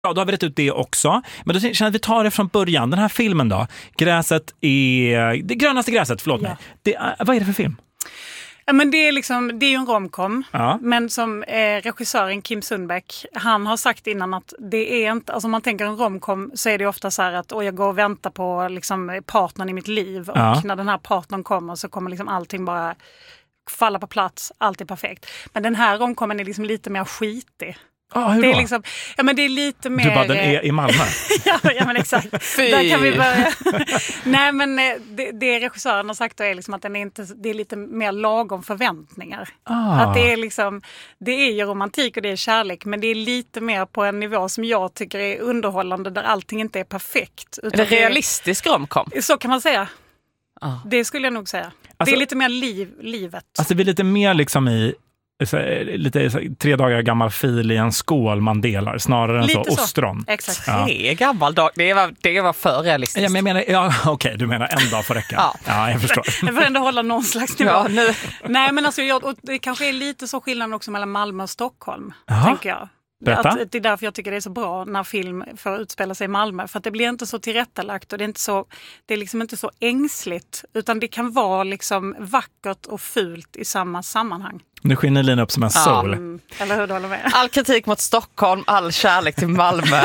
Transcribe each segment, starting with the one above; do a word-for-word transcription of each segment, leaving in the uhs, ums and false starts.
Ja, då har vi rätt ut det också. Men då känner jag att vi tar det från början. Den här filmen då. Gräset är... Det grönaste gräset, förlåt ja. mig. Det är, vad är det för film? Ja, men det är liksom, det är ju en romcom. Ja. Men som eh, regissören Kim Sundbäck, han har sagt innan att det är inte, alltså om man tänker en romcom så är det ofta så här att och jag går och väntar på liksom partnern i mitt liv. Och ja. när den här partnern kommer så kommer liksom allting bara falla på plats, allt är perfekt. Men den här romcomen är liksom lite mer skitig. Ah, hur det är då? liksom, ja men det är lite mer... Du bara, den är i Malmö. ja, ja men exakt. Fy. Där kan vi börja. Nej men det, det regissören har sagt då är liksom att den är inte, det är lite mer lagom förväntningar. Ah. Att det är liksom, det är ju romantik och det är kärlek, men det är lite mer på en nivå som jag tycker är underhållande där allting inte är perfekt. Är det realistisk romcom? Så kan man säga. Ah. Det skulle jag nog säga. Alltså, det är lite mer liv, livet. Alltså vi är lite mer liksom i så, lite så, tre dagar gammal fil i en skål man delar snarare än lite så, så ostron. Exakt. Ja. Tre gammal dag, det var, det var för realistiskt. Ja, men jag menar, ja, okej, okay, du menar en dag får räcka. ja. ja, jag förstår. Jag får ändå hålla någon slags nivå. Ja, nu. Nej, men alltså, jag, och det kanske är lite så skillnad också mellan Malmö och Stockholm, Aha. tänker jag. Berätta. Att det är därför jag tycker det är så bra när film får utspela sig i Malmö. För att det blir inte så tillrättalagt och det är, inte så, det är liksom inte så ängsligt. Utan det kan vara liksom vackert och fult i samma sammanhang. Nu skiner Lina upp som en sol. Mm, eller hur du håller med? All kritik mot Stockholm, all kärlek till Malmö.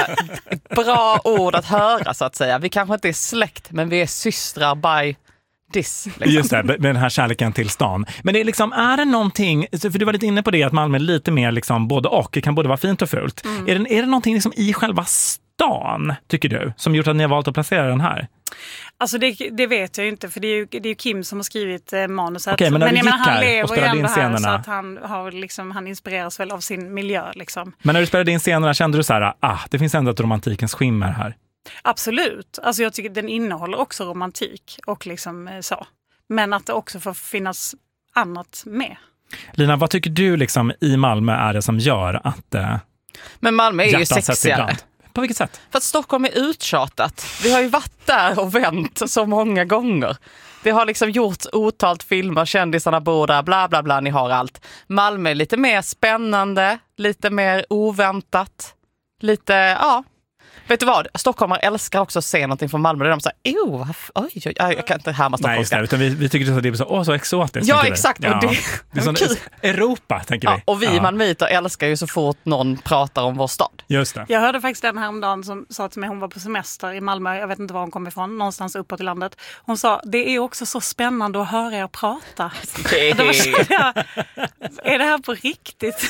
Bra ord att höra så att säga. Vi kanske inte är släkt, men vi är systrar by this. Liksom. Just det, med den här kärleken till stan. Men det är liksom, är det någonting, för du var lite inne på det att Malmö är lite mer liksom både och, det kan både vara fint och fult. Mm. Är, det, är det någonting liksom i själva stan, tycker du, som gjort att ni har valt att placera den här? Alltså det, det vet jag ju inte, för det är ju, det är ju Kim som har skrivit eh, manuset. Okej, men när du gick han här lever och spelade ju in ändå här scenerna. så att han, har liksom, han inspireras väl av sin miljö. Liksom. Men när du spelade in scenerna kände du så här, ah, det finns ändå ett romantikens skimmer här. Absolut. Alltså jag tycker den innehåller också romantik och liksom eh, så. Men att det också får finnas annat med. Lina, vad tycker du liksom i Malmö är det som gör att eh, Men Malmö är ju sexigare. På vilket sätt? För att Stockholm är uttjatat. Vi har ju varit där och vänt så många gånger. Det har liksom gjorts otalt filmer, kändisarna bor där, bla bla bla, ni har allt. Malmö är lite mer spännande, lite mer oväntat. Lite, ja... Vet du vad? Stockholmare älskar också att se någonting från Malmö. Där de säger, oj, oj, oj, jag kan inte härma stockholmska. Nej, utan vi, vi tycker att det är så, åh, så exotiskt. Ja, exakt. Ja. Och det, det är som Europa, tänker vi. Ja, och vi ja. malmöiter älskar ju så fort någon pratar om vår stad. Just det. Jag hörde faktiskt den häromdagen som sa till mig, hon var på semester i Malmö, jag vet inte var hon kom ifrån, någonstans uppåt i landet. Hon sa, det är också så spännande att höra er prata. Det är... jag, är det här på riktigt?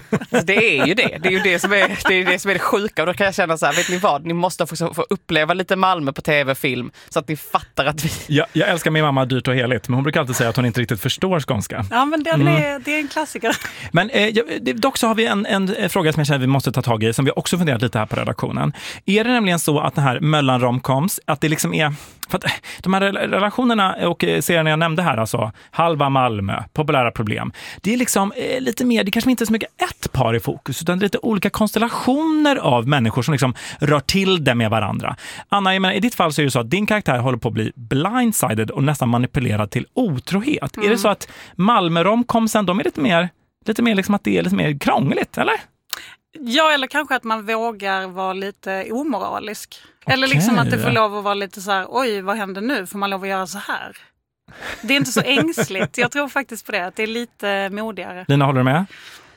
Det är ju det. Det är ju det som är det, är det, som är det sjuka. Och då kan jag känna så här, vet ni vad? Ni måste få, få uppleva lite Malmö på tv-film så att ni fattar att vi... Ja, jag älskar min mamma dyrt och heligt, men hon brukar alltid säga att hon inte riktigt förstår skånska. Ja, men den är, mm. det är en klassiker. Men eh, dock så har vi en, en fråga som jag känner att vi måste ta tag i, som vi också funderat lite här på redaktionen. Är det nämligen så att det här mellan romcoms, att det liksom är... För att de här relationerna och serierna jag nämnde här, alltså halva Malmö, populära problem, det är liksom eh, lite mer, det kanske inte är så mycket ett par i fokus, utan det är lite olika konstellationer av människor som liksom rör till det med varandra. Anna, jag menar, i ditt fall så är det så att din karaktär håller på att bli blindsided och nästan manipulerad till otrohet. Mm. Är det så att Malmö-romcomsen, de är lite mer, lite mer liksom att det är lite mer krångligt, eller? Ja, eller kanske att man vågar vara lite omoralisk. Okay. Eller liksom att det får lov att vara lite så här, oj, vad händer nu? Får man lov att göra så här? Det är inte så ängsligt. Jag tror faktiskt på det, att det är lite modigare. Lina, håller du med?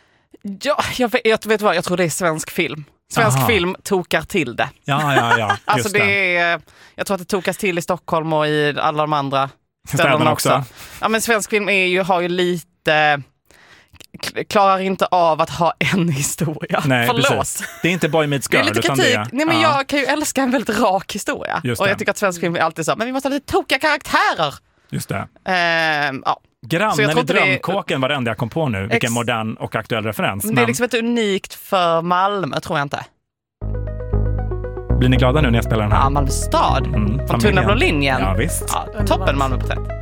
Ja, jag vet, jag vet vad, jag tror det är svensk film. Svensk Aha. film tokar till det. Ja, ja, ja. Just alltså det, det är, jag tror att det tokas till i Stockholm och i alla de andra städerna också. också. Ja, men svensk film är ju, har ju lite... klarar inte av att ha en historia. Nej, Förlåt. Precis. Det är inte Boy Meets Girl. Det är lite kritik. Är, Nej, men ja. Jag kan ju älska en väldigt rak historia. Och jag tycker att svensk film är alltid så. Men vi måste ha lite tokiga karaktärer. Just det. Ehm, ja. Grannen i drömkåken var det enda jag kom på nu. Vilken Ex- modern och aktuell referens. Men det är liksom inte unikt för Malmö, tror jag inte. Blir ni glada nu när jag spelar den här? Ja, Malmö stad. Mm, Från Tunna blå linjen. Ja, visst. Ja, toppen Malmö-porträtt.